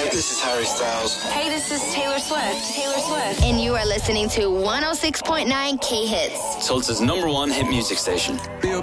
This is Harry Styles. Hey, this is Taylor Swift. Taylor Swift. And you are listening to 106.9 K Hits. Tulsa's #1 hit music station.